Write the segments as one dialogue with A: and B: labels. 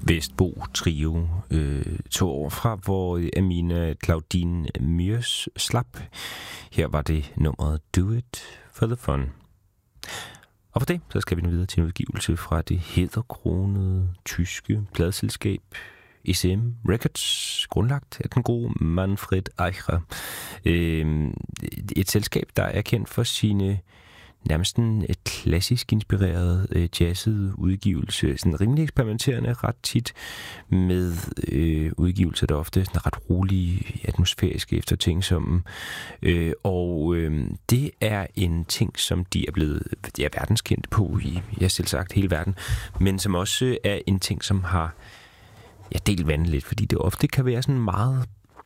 A: Vestbo Trio 2 år fra, hvor Amina Claudine Myers slap. Her var det nummeret Do It for the Fun. Og for det, så skal vi nu videre til en udgivelse fra det hæderkronede tyske pladeselskab ECM Records, grundlagt af den gode Manfred Eicher. Et selskab, der er kendt for sine nærmest en klassisk inspireret jazzet udgivelse, sådan rimelig eksperimenterende ret tit med udgivelser, der ofte er sådan ret rolige, atmosfæriske, eftertænksomme. Det er en ting, som de er blevet verdenskendt på i, selv sagt, hele verden, men som også er en ting, som har delt vandet lidt, fordi det ofte kan være sådan meget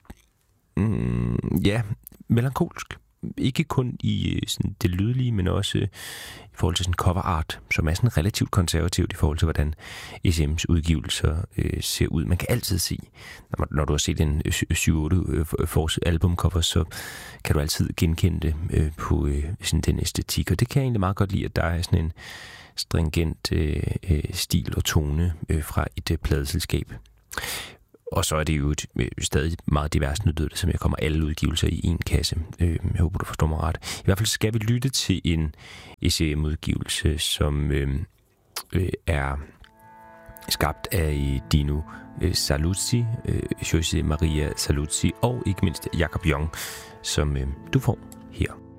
A: melankolsk. Ikke kun i sådan det lydlige, men også i forhold til sådan cover art, som er sådan relativt konservativt i forhold til, hvordan ECM's udgivelser ser ud. Man kan altid se, når du har set en 7-8 albumcover, så kan du altid genkende det på sådan den æstetik. Og det kan jeg egentlig meget godt lide, at der er sådan en stringent stil og tone fra et pladeselskab. Og så er det jo stadig meget divers nyttigt, som jeg kommer alle udgivelser i en kasse. Jeg håber, du forstår mig ret. I hvert fald skal vi lytte til en ECM-udgivelse, som er skabt af Dino Saluzzi, José Maria Saluzzi og ikke mindst Jacob Young, som du får her.